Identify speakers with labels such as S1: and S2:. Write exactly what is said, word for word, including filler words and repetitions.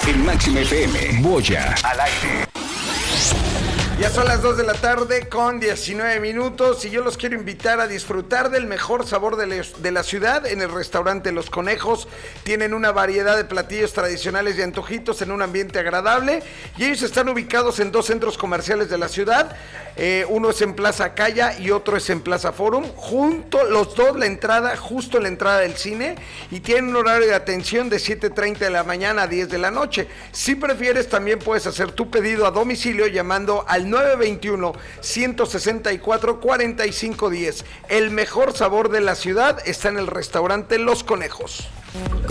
S1: En Máxima F M, Boya al aire.
S2: Ya son las dos de la tarde con diecinueve minutos y yo los quiero invitar a disfrutar del mejor sabor de, le- de la ciudad en el restaurante Los Conejos. Tienen una variedad de platillos tradicionales y antojitos en un ambiente agradable y ellos están ubicados en dos centros comerciales de la ciudad. Eh, uno es en Plaza Calla y otro es en Plaza Forum. Junto, los dos, la entrada, justo en la entrada del cine, y tienen un horario de atención de siete treinta de la mañana a diez de la noche. Si prefieres, también puedes hacer tu pedido a domicilio llamando al nueve veintiuno, ciento sesenta y cuatro, cuarenta y cinco diez. El mejor sabor de la ciudad está en el restaurante Los Conejos.